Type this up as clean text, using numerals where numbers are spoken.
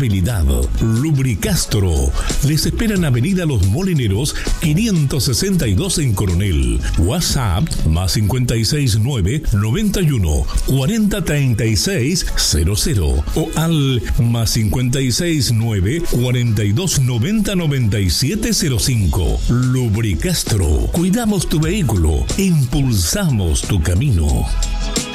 responsabilidad. Lubricastro. Les espera en Avenida Los Molineros, 562 en Coronel. WhatsApp más 569 91 40 36 00 o al más 569 42 90 97 05. Lubricastro. Cuidamos tu vehículo. Impulsamos tu camino.